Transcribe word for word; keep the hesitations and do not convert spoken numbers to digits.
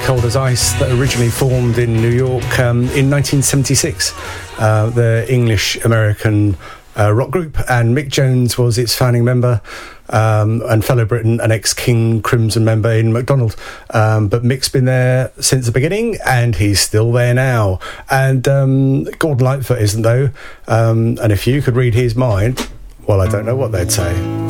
Cold as Ice that originally formed in New York um, in nineteen seventy-six. Uh, the English-American uh, rock group, and Mick Jones was its founding member, um, and fellow Briton, an ex-King Crimson member in McDonald. Um, but Mick's been there since the beginning, and he's still there now. And um, Gordon Lightfoot isn't, though. Um, and if you could read his mind, well, I don't know what they'd say.